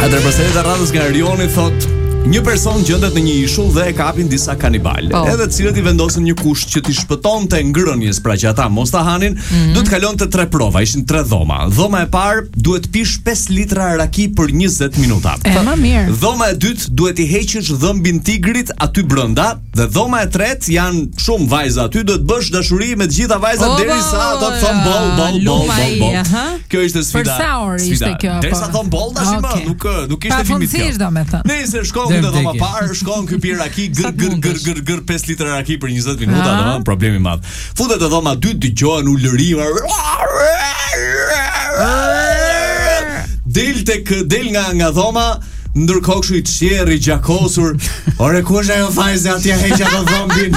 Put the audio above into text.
Atëherë përse radhës nga Rioni thot një person gjendet në një ishull dhe e kapin disa kanibal, edhe të cilët I vendosin një kusht që t'i shpëtonte ngrënjes, pra që ata mos ta hanin, duhet kalonte 3 prova, ishin 3 dhoma. Dhoma e parë duhet pish 5 litra raki për 20 minuta. Më mirë. Dhoma e dytë duhet I heqësh dhëmbin tigrit aty brenda, dhe dhoma e tretë janë shumë vajza aty, duhet bësh dashuri me të gjitha vajzat derisa ato të thon boll. Kjo ishte sfida. Për sa orë ishte kjo? Derisa thon boll tash më, nuk ishte filmi kjo. Nëse shkon në dhoma parë, shkon ky pi raki gër 5 litra raki për 20 minuta, domethënë problemi I madh. Futet në dhoma 2, dëgjohen ulërim. Del nga dhoma, ndërkohë kështu I tjerë I gjakosur. Ore kush ajo vajza atje heq ato dhombin?